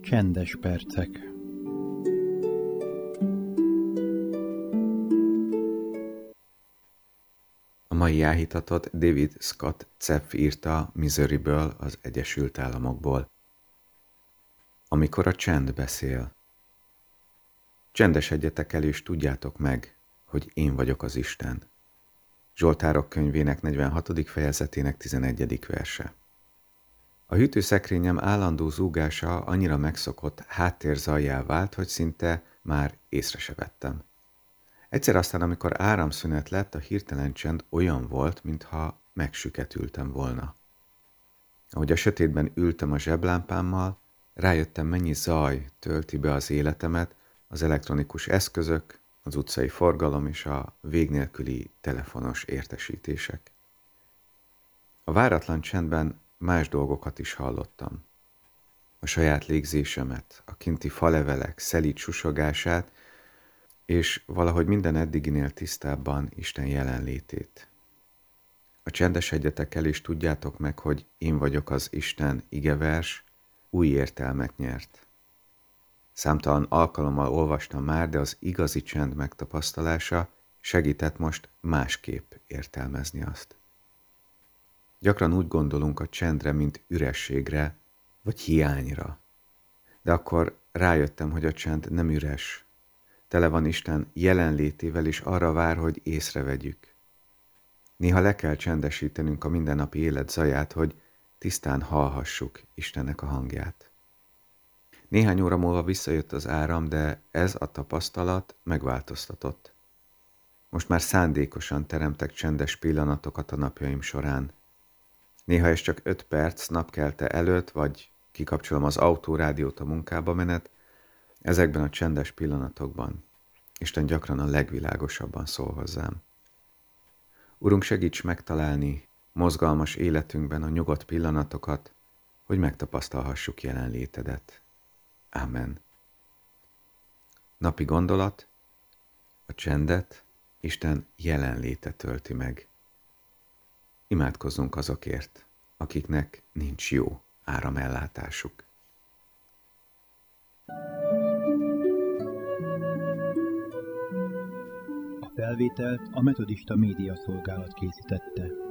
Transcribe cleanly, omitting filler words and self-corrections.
Csendes percek. A mai áhítatot David Scott Zepf írta Missouriből, az Egyesült Államokból. Amikor a csend beszél. Csendesedjetek el és tudjátok meg, hogy én vagyok az Isten. Zsoltárok könyvének 46. fejezetének 11. verse. A hűtőszekrényem állandó zúgása annyira megszokott háttérzajjá vált, hogy szinte már észre se vettem. Egyszer aztán, amikor áramszünet lett, a hirtelen csend olyan volt, mintha megsüketültem volna. Ahogy a sötétben ültem a zseblámpámmal, rájöttem, mennyi zaj tölti be az életemet, az elektronikus eszközök, az utcai forgalom és a vég nélküli telefonos értesítések. A váratlan csendben más dolgokat is hallottam. A saját légzésemet, a kinti falevelek szelíd susogását, és valahogy minden eddiginél tisztábban Isten jelenlétét. A csendesedjetek el, és tudjátok meg, hogy én vagyok az Isten igevers, új értelmet nyert. Számtalan alkalommal olvastam már, de az igazi csend megtapasztalása segített most másképp értelmezni azt. Gyakran úgy gondolunk a csendre, mint ürességre, vagy hiányra. De akkor rájöttem, hogy a csend nem üres. Tele van Isten jelenlétével, és arra vár, hogy észrevegyük. Néha le kell csendesítenünk a mindennapi élet zaját, hogy tisztán hallhassuk Istennek a hangját. Néhány óra múlva visszajött az áram, de ez a tapasztalat megváltoztatott. Most már szándékosan teremtek csendes pillanatokat a napjaim során. Néha ez csak 5 perc napkelte előtt, vagy kikapcsolom az autórádiót a munkába menet, ezekben a csendes pillanatokban Isten gyakran a legvilágosabban szól hozzám. Urunk, segíts megtalálni mozgalmas életünkben a nyugodt pillanatokat, hogy megtapasztalhassuk jelenlétedet. Ámen. Napi gondolat: a csendet Isten jelenléte tölti meg. Imádkozzunk azokért, akiknek nincs jó áramellátásuk. A felvételt a Metodista Média Szolgálat készítette.